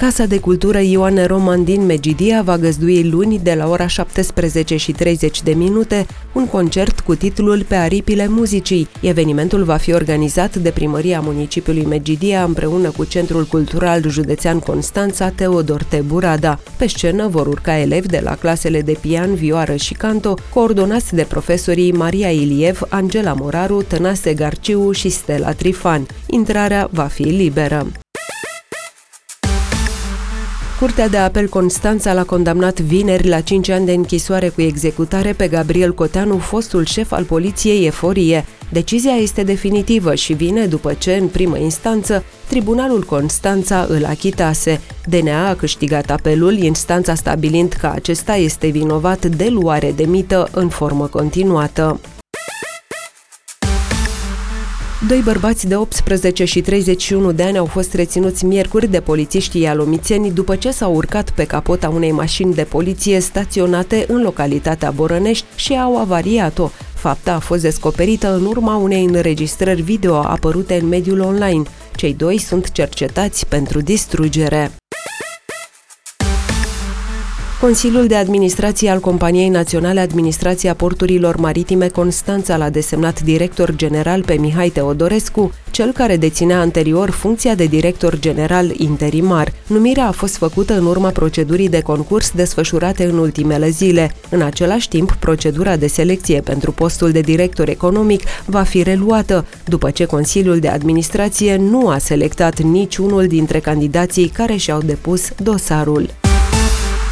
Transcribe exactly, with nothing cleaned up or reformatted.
Casa de Cultură Ioane Roman din Megidia va găzdui luni de la ora șaptesprezece și treizeci de minute un concert cu titlul Pe aripile muzicii. Evenimentul va fi organizat de Primăria Municipiului Megidia împreună cu Centrul Cultural Județean Constanța Teodor T. Burada. Pe scenă vor urca elevi de la clasele de pian, vioară și canto, coordonați de profesorii Maria Iliev, Angela Moraru, Tănase Garciu și Stella Trifan. Intrarea va fi liberă. Curtea de Apel Constanța l-a condamnat vineri la cinci ani de închisoare cu executare pe Gabriel Coteanu, fostul șef al poliției Eforie. Decizia este definitivă și vine după ce, în primă instanță, Tribunalul Constanța îl achitase. D N A a câștigat apelul, instanța stabilind că acesta este vinovat de luare de mită în formă continuată. Doi bărbați de optsprezece și treizeci și unu de ani au fost reținuți miercuri de polițiștii ialomițeni după ce s-au urcat pe capota unei mașini de poliție staționate în localitatea Borănești și au avariat-o. Fapta a fost descoperită în urma unei înregistrări video apărute în mediul online. Cei doi sunt cercetați pentru distrugere. Consiliul de Administrație al Companiei Naționale Administrația Porturilor Maritime Constanța l-a desemnat director general pe Mihai Teodorescu, cel care deținea anterior funcția de director general interimar. Numirea a fost făcută în urma procedurii de concurs desfășurate în ultimele zile. În același timp, procedura de selecție pentru postul de director economic va fi reluată, după ce Consiliul de Administrație nu a selectat niciunul dintre candidații care și-au depus dosarul.